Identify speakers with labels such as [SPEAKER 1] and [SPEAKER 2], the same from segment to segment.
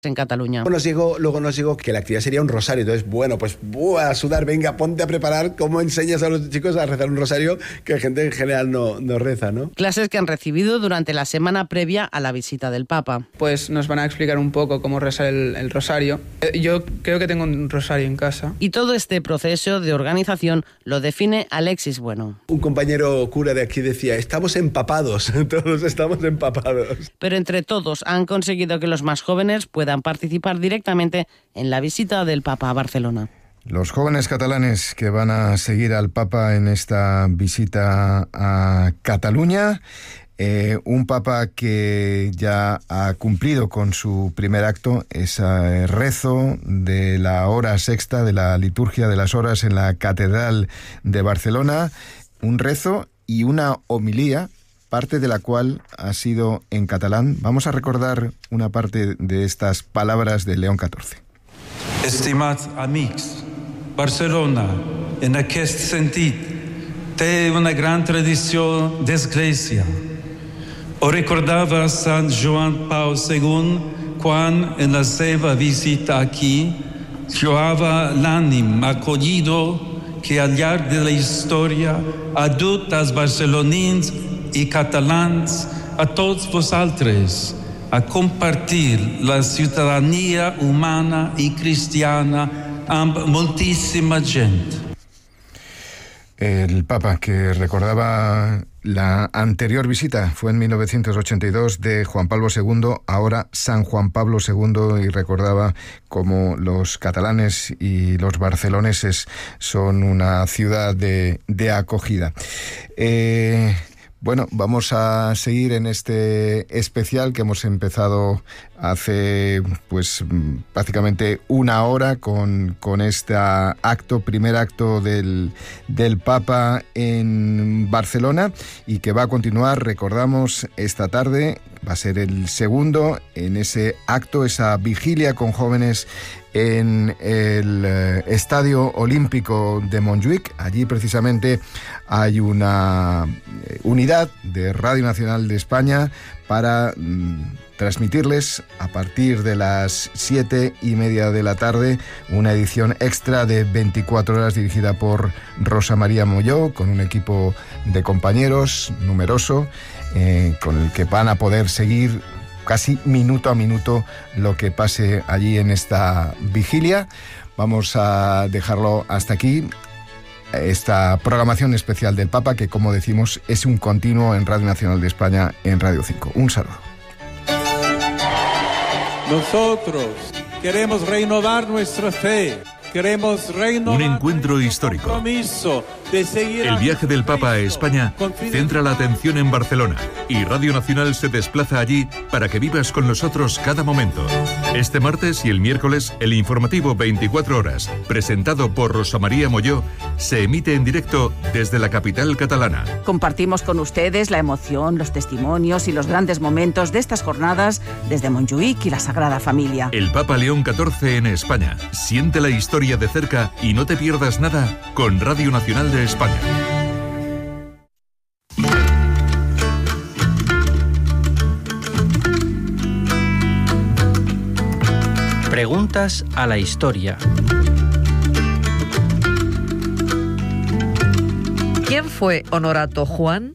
[SPEAKER 1] en Cataluña.
[SPEAKER 2] Luego nos llegó que la actividad sería un rosario. Entonces, bueno, pues a sudar, venga, ponte a preparar cómo enseñas a los chicos a rezar un rosario que gente en general no reza, ¿no?
[SPEAKER 1] Clases que han recibido durante la semana previa a la visita del Papa.
[SPEAKER 3] Pues nos van a explicar un poco cómo rezar el rosario. Yo creo que tengo un rosario en casa.
[SPEAKER 1] Y todo este proceso de organización lo define Alexis Bueno.
[SPEAKER 2] Un compañero cura de aquí decía, estamos empapados, todos estamos empapados.
[SPEAKER 1] Pero entre todos han conseguido que los más jóvenes puedan participar directamente en la visita del Papa a Barcelona.
[SPEAKER 4] Los jóvenes catalanes que van a seguir al Papa en esta visita a Cataluña, un Papa que ya ha cumplido con su primer acto, ese rezo de la hora sexta, de la liturgia de las horas en la Catedral de Barcelona, un rezo y una homilía, parte de la cual ha sido en catalán. Vamos a recordar una parte de estas palabras de León XIV.
[SPEAKER 5] Estimats amics, Barcelona, en aquest sentit, té una gran tradició d'església. Ho recordava Sant Joan Pau II quan, en la seva visita aquí, trobava l'ànim acollido que al llarg de la història ha dut als barcelonins i catalans, a tots vosaltres, a compartir la ciutadania humana i cristiana amb moltíssima gent.
[SPEAKER 4] El Papa que recordaba la anterior visita fue en 1982 de Juan Pablo II, ahora San Juan Pablo II, y recordaba cómo los catalanes y los barceloneses son una ciudad de acogida. Bueno, vamos a seguir en este especial que hemos empezado hace pues prácticamente una hora con este primer acto del Papa en Barcelona, y que va a continuar, recordamos, esta tarde. Va a ser el segundo en ese acto, esa vigilia con jóvenes en el Estadio Olímpico de Montjuïc. Allí precisamente hay una unidad de Radio Nacional de España para transmitirles a partir de las 7:30 de la tarde una edición extra de 24 horas dirigida por Rosa María Molló, con un equipo de compañeros numeroso, con el que van a poder seguir casi minuto a minuto lo que pase allí en esta vigilia. Vamos a dejarlo hasta aquí, esta programación especial del Papa, que, como decimos, es un continuo en Radio Nacional de España, en Radio 5. Un saludo.
[SPEAKER 6] Nosotros queremos renovar nuestra fe. Queremos renovar
[SPEAKER 7] un encuentro histórico. El viaje del Papa a España centra la atención en Barcelona, y Radio Nacional se desplaza allí para que vivas con nosotros cada momento. Este martes y el miércoles, el informativo 24 horas, presentado por Rosa María Molló, se emite en directo desde la capital catalana.
[SPEAKER 8] Compartimos con ustedes la emoción, los testimonios y los grandes momentos de estas jornadas desde Montjuïc y la Sagrada Familia.
[SPEAKER 7] El Papa León XIV en España. Siente la historia de cerca y no te pierdas nada con Radio Nacional de España.
[SPEAKER 9] Preguntas a la historia.
[SPEAKER 10] ¿Quién fue Honorato Juan?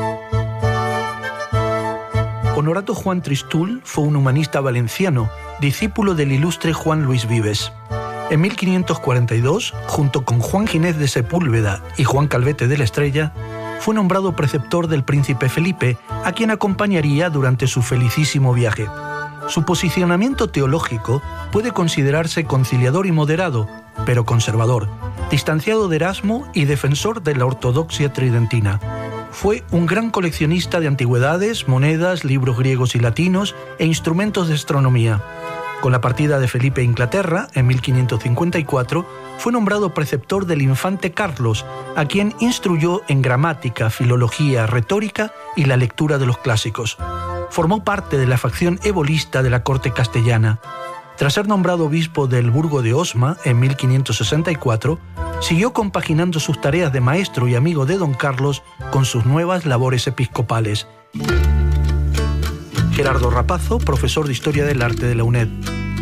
[SPEAKER 11] Honorato Juan Tristul fue un humanista valenciano, discípulo del ilustre Juan Luis Vives. En 1542, junto con Juan Ginés de Sepúlveda y Juan Calvete de la Estrella, fue nombrado preceptor del príncipe Felipe, a quien acompañaría durante su felicísimo viaje. Su posicionamiento teológico puede considerarse conciliador y moderado, pero conservador, distanciado de Erasmo y defensor de la ortodoxia tridentina. Fue un gran coleccionista de antigüedades, monedas, libros griegos y latinos e instrumentos de astronomía. Con la partida de Felipe a Inglaterra, en 1554, fue nombrado preceptor del infante Carlos, a quien instruyó en gramática, filología, retórica y la lectura de los clásicos. Formó parte de la facción ebolista de la corte castellana. Tras ser nombrado obispo del Burgo de Osma en 1564, siguió compaginando sus tareas de maestro y amigo de don Carlos con sus nuevas labores episcopales. Gerardo Rapazo, profesor de Historia del Arte de la UNED.